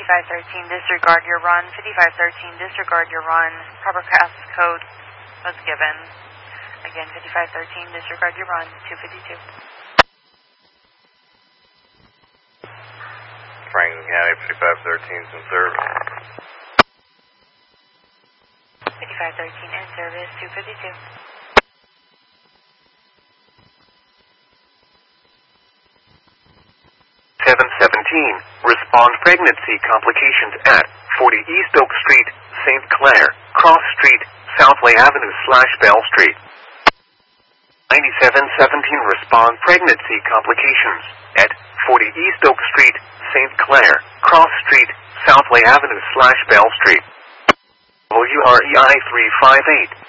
5513, disregard your run. 5513, disregard your run. Proper pass code was given. Again, 5513, disregard your run. 252. Franklin County, 5513 is in service. 5513 in service, 252. Respond pregnancy complications at 40 East Oak Street, St. Clair, Cross Street, Southway Avenue / Bell Street. 9717 respond pregnancy complications at 40 East Oak Street, St. Clair, Cross Street, Southway Avenue / Bell Street. WREI 358.